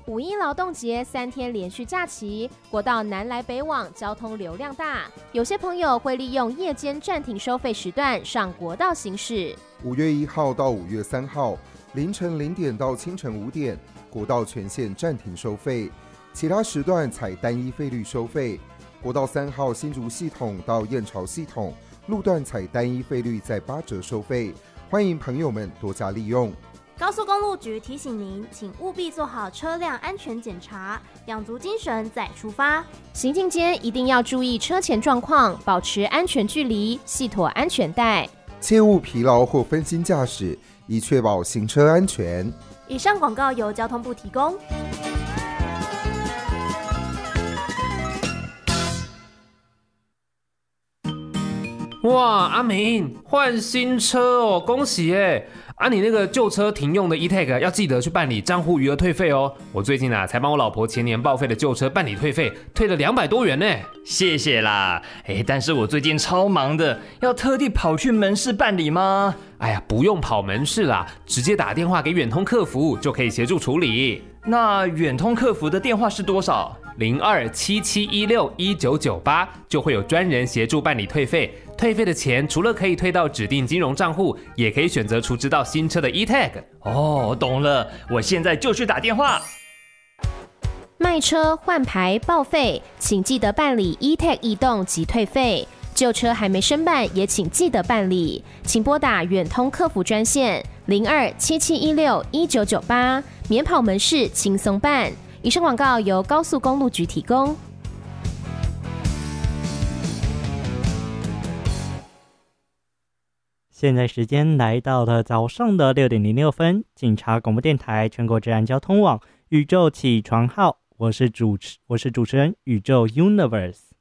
五一劳动节3天连续假期，国道南来北往交通流量大，有些朋友会利用夜间暂停收费时段上国道行驶。 5月1号到5月3号凌晨0点到清晨5点，国道全线暂停收费，其他时段采单一费率收费。国道3号新竹系统到燕巢系统路段采单一费率在8折收费，欢迎朋友们多加利用。 高速公路局提醒您，请务必做好车辆安全检查，养足精神再出发。 行进间一定要注意车前状况，保持安全距离，系妥安全带， 切勿疲劳或分心驾驶，以确保行车安全。 以上广告由交通部提供。 哇，阿明换新车哦，恭喜耶！你那个旧车停用的 E-Tag 要记得去办理账户余额退费哦。我最近才帮我老婆前年报废的旧车办理退费，退了200多元呢。 谢谢啦，但是我最近超忙的，要特地跑去门市办理吗？ 哎呀，不用跑门市啦，直接打电话给远通客服就可以协助处理。 那远通客服的电话是多少 ？0277161998就会有专人协助办理退费。退费的钱除了可以退到指定金融账户，也可以选择储值到新车的 E-Tag。 哦，懂了，我现在就去打电话。 卖车换牌报废，请记得办理 E-Tag 异动及退费。旧车还没申办，也请记得办理，请拨打远通客服专线0277161998，免跑门市，轻松办。以上广告由高速公路局提供。 现在时间来到了早上的6点06分，警察广播电台全国治安交通网宇宙起床号，我是主持人宇宙 Universe。